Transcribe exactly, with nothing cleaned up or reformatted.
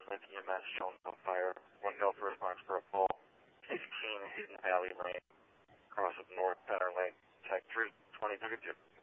Smith E M S shown on fire. One hill for response for a pole. fifteen Hidden Valley Lane. Cross of North Center Lane. Tech three, twenty, ticket two.